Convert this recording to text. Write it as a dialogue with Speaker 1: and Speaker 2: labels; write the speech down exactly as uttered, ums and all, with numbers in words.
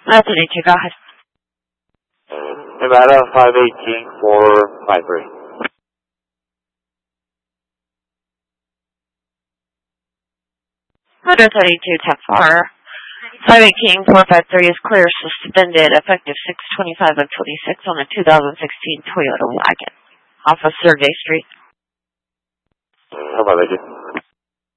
Speaker 1: That's thirty-two, go ahead.
Speaker 2: Nevada five eighteen four five three.
Speaker 1: one thirty-two, ten four. five eighteen four five three is clear, suspended, effective six twenty-five of twenty-six on the two thousand sixteen Toyota wagon off of Sergey Street.
Speaker 2: How about I do?